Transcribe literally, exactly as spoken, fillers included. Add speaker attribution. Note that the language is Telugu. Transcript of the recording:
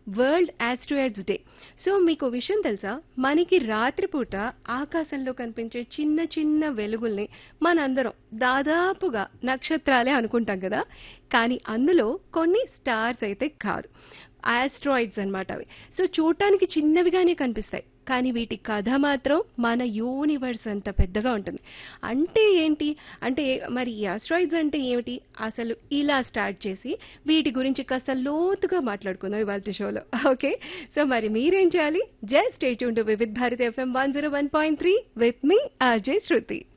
Speaker 1: World asteroids day. సో మీకు విషయం తెలుసా, మనకి రాత్రిపూట ఆకాశంలో కనిపించే చిన్న చిన్న వెలుగుల్ని మనందరం దాదాపుగా నక్షత్రాలే అనుకుంటాం కదా. కానీ అందులో కొన్ని స్టార్స్ అయితే కాదు, ఆస్ట్రాయిడ్స్ అన్నమాట అవి. సో చూడటానికి చిన్నవిగానే కనిపిస్తాయి, కానీ వీటి కథ మాత్రం మన యూనివర్స్ అంత పెద్దగా ఉంటుంది. అంటే ఏంటి అంటే, మరి ఈ ఆస్ట్రాయిడ్స్ అంటే ఏమిటి అసలు, ఇలా స్టార్ట్ చేసి వీటి గురించి కాస్త లోతుగా మాట్లాడుకుందాం ఇవాళ షోలో. ఓకే, సో మరి మీరేం చేయాలి, just stay tuned to Vividh Bharati FM one zero one point three with me RJ Shruti.